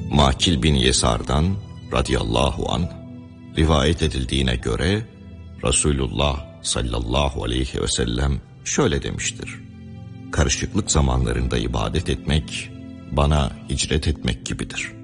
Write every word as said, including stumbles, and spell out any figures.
Makil bin Yesar'dan radıyallahu anh rivayet edildiğine göre Resulullah sallallahu aleyhi ve sellem şöyle demiştir: karışıklık zamanlarında ibadet etmek bana hicret etmek gibidir.